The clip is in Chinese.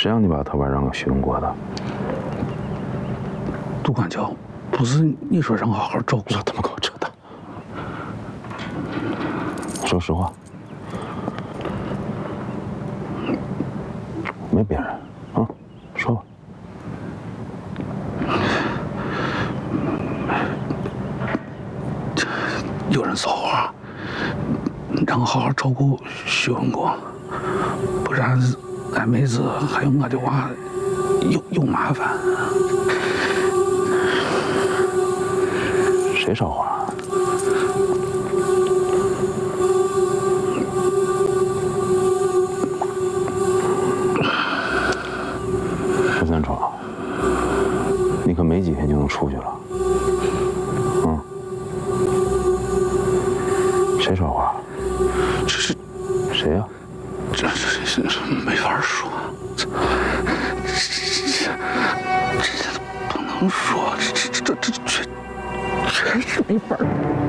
谁让你把头发让给徐永国的？ 杜管教，不是你说让好好照顾？ 少他妈给我扯淡！说实话，没别人啊，说吧。 有人骚话，让我好好照顾徐文国，不然俺妹子还有我的娃有麻烦。 谁捎话？陈三闯，你可没几天就能出去了。谁说话？ 这是谁呀？ 这没法说，这不能说，这确实没法。